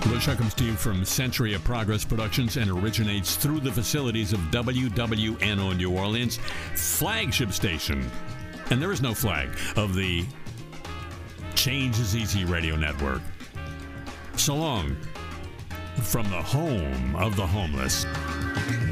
The show comes to you from Century of Progress Productions and originates through the facilities of WWNO New Orleans, flagship station. And there is no flag of the Change is Easy Radio Network. So long from the home of the homeless.